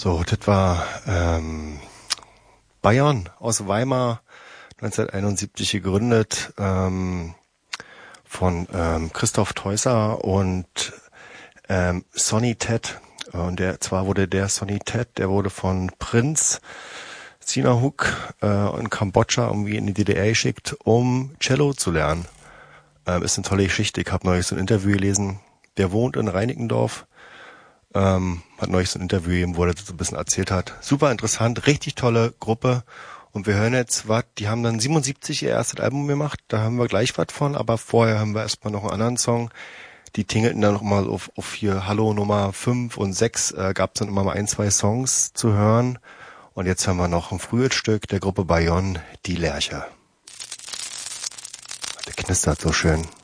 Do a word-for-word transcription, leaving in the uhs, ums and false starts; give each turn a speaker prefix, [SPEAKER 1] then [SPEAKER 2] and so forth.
[SPEAKER 1] So, das war ähm, Bayern aus Weimar, neunzehnhunderteinundsiebzig gegründet, ähm, von ähm, Christoph Teusser und ähm, Sonny Ted. Und der zwar wurde der Sonny Ted, der wurde von Prinz Sihanouk äh, in Kambodscha irgendwie in die D D R geschickt, um Cello zu lernen. Ähm, ist eine tolle Geschichte. Ich habe neulich so ein Interview gelesen. Der wohnt in Reinickendorf. Ähm, hat neulich so ein Interview gegeben, wo er das so ein bisschen erzählt hat. Super interessant, richtig tolle Gruppe. Und wir hören jetzt was, die haben dann siebenundsiebzig ihr erstes Album gemacht, da haben wir gleich was von, aber vorher haben wir erstmal noch einen anderen Song. Die tingelten dann noch mal auf, auf hier Hallo Nummer fünf und sechs, äh, gab es dann immer mal ein, zwei Songs zu hören. Und jetzt haben wir noch ein frühes Stück der Gruppe Bayonne, Die Lerche. Der knistert so schön.